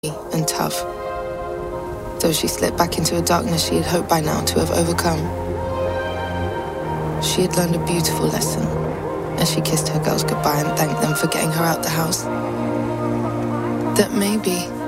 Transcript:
and tough. Though she slipped back into a darkness she had hoped by now to have overcome. She had learned a beautiful lesson as she kissed her girls goodbye and thanked them for getting her out the house. That maybe